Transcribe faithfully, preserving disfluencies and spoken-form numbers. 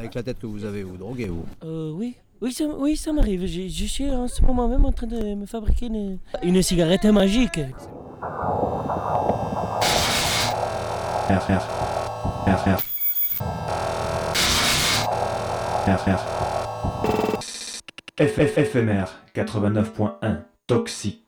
Avec la tête que vous avez, vous droguez, vous? Euh, oui. Oui, ça, oui, ça m'arrive. Je, je suis en ce moment même en train de me fabriquer une, une cigarette magique. R, R. R, R. R, R. F F F M R quatre-vingt-neuf point un. Toxique.